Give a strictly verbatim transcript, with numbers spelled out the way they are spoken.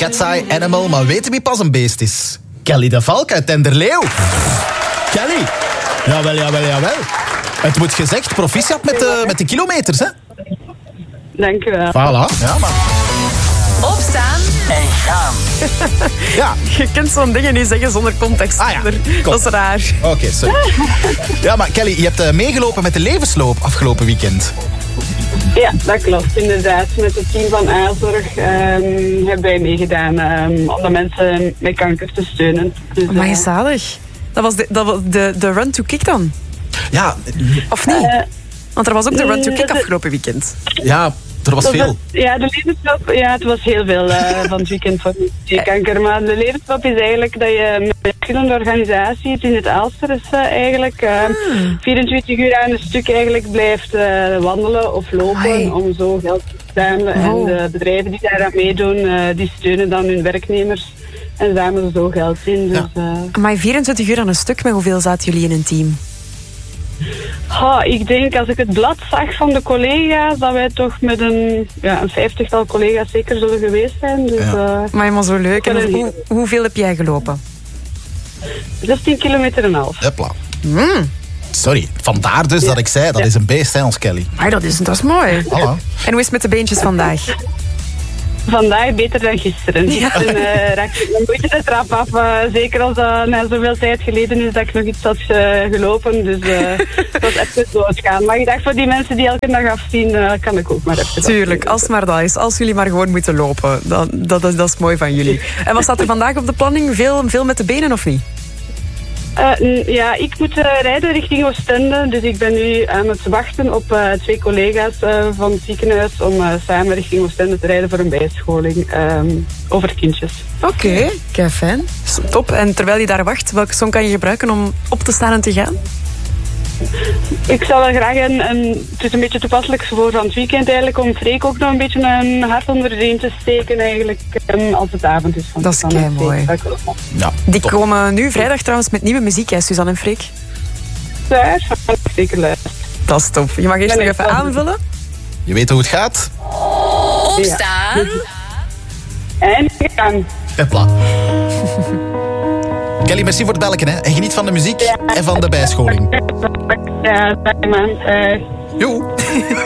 Cat's Eye, Animal, maar weten wie pas een beest is? Kelly de Valk uit Tenderleeuw. Kelly. Jawel, jawel, jawel. Het wordt gezegd, proficiat met de, met de kilometers, hè? Dank u wel. Voilà. Ja, maar... Opstaan en gaan. Ja. Je kunt zo'n dingen niet zeggen zonder context. Ah ja, Dat is raar. Oké, okay, sorry. Ja, maar Kelly, je hebt uh, meegelopen met de levensloop afgelopen weekend. Ja, dat klopt, inderdaad. Met het team van Azorg um, hebben wij meegedaan um, om de mensen met kanker te steunen. Dus, Maar uh, zalig. Dat was de, dat was de, de Run to Kick dan? Ja. Of niet? Uh, Want er was ook de Run to uh, Kick dat, afgelopen weekend. Ja, er was dat veel. Was, ja, de levensloop, ja, het was heel veel uh, van het weekend van die kanker. Maar de levensloop is eigenlijk dat je met verschillende organisaties in het Aalster is uh, eigenlijk uh, vierentwintig uur aan een stuk eigenlijk blijft uh, wandelen of lopen. Amai. Om zo geld te verzamelen. Oh. En de bedrijven die daaraan meedoen, uh, die steunen dan hun werknemers. En zamelen zo geld in. Dus, Ja. uh, Maar vierentwintig uur aan een stuk, met hoeveel zaten jullie in een team? Oh, ik denk, als ik het blad zag van de collega's, dat wij toch met een, ja, een vijftigtal collega's zeker zullen geweest zijn. Dus, Ja. uh, Maar helemaal zo leuk. En hoe, hoeveel heb jij gelopen? zestien kilometer en een half. Hopla. Mm. Sorry, vandaar dus dat ik zei, dat Ja. is een beest, hè, ons Kelly. Maar dat is, dat is mooi. Voilà. En hoe is het met de beentjes vandaag? Vandaag beter dan gisteren. Ja. Gisteren uh, raakte ik een beetje de trap af. Uh, zeker als dat na zoveel tijd geleden is dat ik nog iets had uh, gelopen. Dus uh, het was even doodgaan. Maar ik dacht, voor die mensen die elke dag afzien, uh, kan ik ook maar even. Tuurlijk, als het maar dat is. Als jullie maar gewoon moeten lopen. Dan, dat, dat, dat is mooi van jullie. En wat staat er vandaag op de planning? Veel, veel met de benen of niet? Uh, n- ja, ik moet uh, rijden richting Oostende. Dus ik ben nu aan het wachten op uh, twee collega's uh, van het ziekenhuis om uh, samen richting Oostende te rijden voor een bijscholing um, over kindjes. Oké, okay. Kei fijn. Top. En terwijl je daar wacht, welke song kan je gebruiken om op te staan en te gaan? Ik zou wel graag een, een... Het is een beetje toepasselijk voor van het weekend eigenlijk, om Freek ook nog een beetje een hart onder de riem te steken eigenlijk, um, als het avond is. Van Dat is van kei het mooi. feest. Ja, Die top. komen nu vrijdag trouwens met nieuwe muziek, hè, Suzanne en Freek? Daar ga ik zeker luisteren. Dat is top. Je mag eerst Ja, nog nee, even dat- aanvullen. Je weet hoe het gaat? Opstaan En gaan. Hopla. Kelly, merci voor het bellen, hè. En geniet van de muziek en van de bijscholing. Ja, dag man. Uh, Joe.